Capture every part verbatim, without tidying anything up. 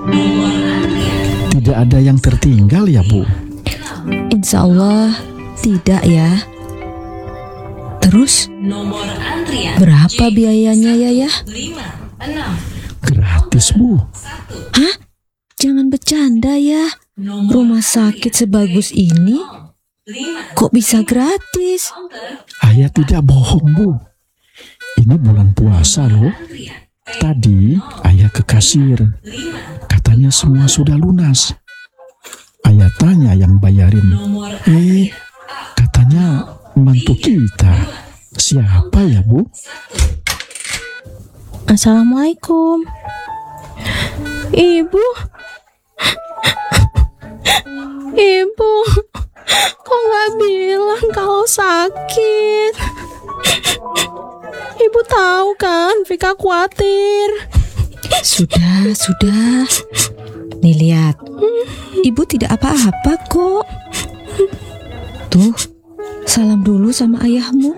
Tidak ada yang tertinggal ya, Bu? Insya Allah tidak ya. Terus berapa biayanya ya ya? Gratis, Bu. Hah? Jangan bercanda ya. Rumah sakit sebagus ini kok bisa gratis? Ayah tidak bohong, Bu. Ini bulan puasa loh. Tadi ayah ke kasir. Katanya semua sudah lunas. Ayah tanya yang bayarin. Eh, katanya mantu kita. Siapa ya, Bu? Assalamualaikum. Ibu. Ibu, kok nggak bilang kalau sakit? Ibu tahu kan, Vika khawatir. Sudah, sudah. Nih lihat, Ibu tidak apa-apa kok. Tuh, salam dulu sama ayahmu.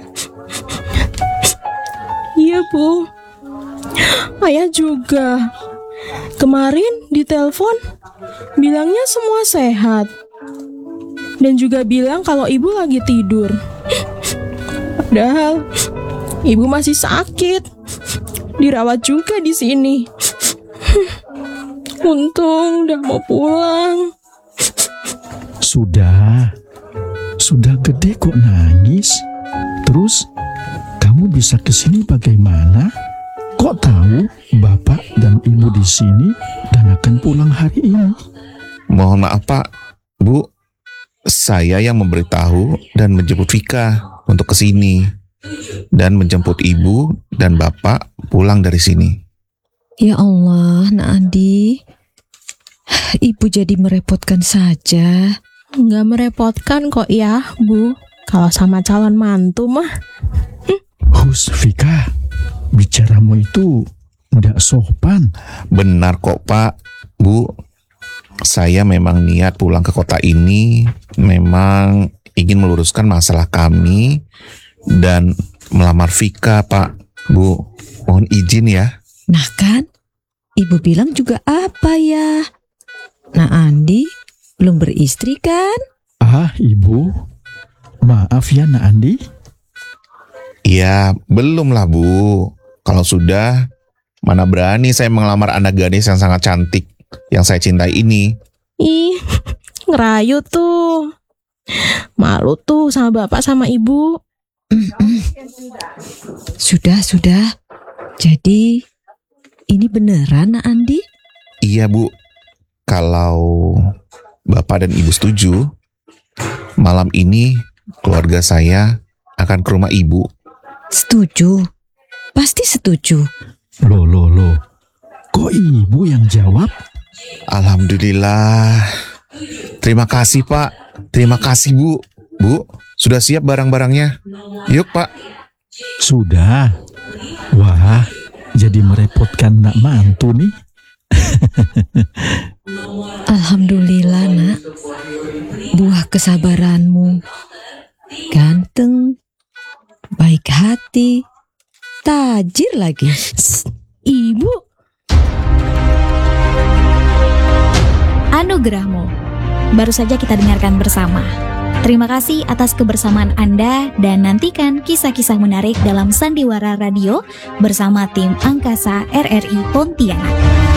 Iya, Bu. Ayah juga. Kemarin ditelepon, bilangnya semua sehat. Dan juga bilang kalau ibu lagi tidur. Padahal ibu masih sakit. Dirawat juga di sini. Untung udah mau pulang. Sudah. Sudah gede kok nangis. Terus kamu bisa ke sini bagaimana? Kok tahu Bapak dan Ibu di sini dan akan pulang hari ini? Mohon maaf Pak, Bu. Saya yang memberitahu dan menjemput Vika untuk ke sini dan menjemput Ibu dan Bapak pulang dari sini. Ya Allah, Nak Andi. Ibu jadi merepotkan saja. Nggak merepotkan kok ya, Bu. Kalau sama calon mantu mah. Hus, Vika. Bicaramu itu tidak sopan. Benar kok Pak, Bu. Saya memang niat pulang ke kota ini, memang ingin meluruskan masalah kami dan melamar Vika, Pak. Bu, mohon izin ya. Nah kan, Ibu bilang juga apa ya? Nah Andi, belum beristri kan? Ah, Ibu. Maaf ya, Nak Andi. Ya, belum lah Bu. Kalau sudah, mana berani saya melamar anak gadis yang sangat cantik yang saya cintai ini. Ih, ngerayu tuh. Malu tuh sama bapak sama ibu. Sudah, sudah. Jadi, ini beneran, Nak Andi? Iya Bu. Kalau Bapak dan Ibu setuju, malam ini keluarga saya akan ke rumah Ibu. Setuju. Pasti setuju. Loh, loh, loh. Kok Ibu yang jawab? Alhamdulillah. Terima kasih Pak. Terima kasih Bu. Bu, sudah siap barang-barangnya? Yuk Pak. Sudah. Wah, jadi merepotkan nak mantu nih. Alhamdulillah, Nak. Buah kesabaranmu. Ganteng, baik hati, tajir lagi. Ibu. Anugerahmu. Baru saja kita dengarkan bersama. Terima kasih atas kebersamaan Anda dan nantikan kisah-kisah menarik dalam Sandiwara Radio bersama tim Angkasa R R I Pontianak.